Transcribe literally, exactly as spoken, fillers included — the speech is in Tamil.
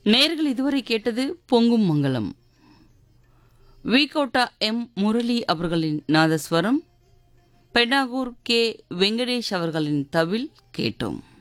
நேர்கள் இதுவரை கேட்டது பொங்கும் மங்களம். விகோட்டா எம் முரளி அவர்களின் நாதஸ்வரம், பெண்ணாகூர் கே வெங்கடேஷ் அவர்களின் தவில் கேட்டோம்.